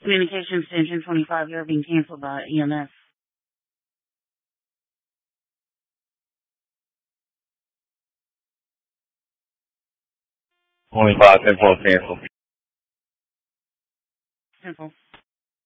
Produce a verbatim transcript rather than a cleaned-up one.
Communications to Engine twenty-five, you're being canceled by E M S. twenty-five, ten four, cancel. Simple.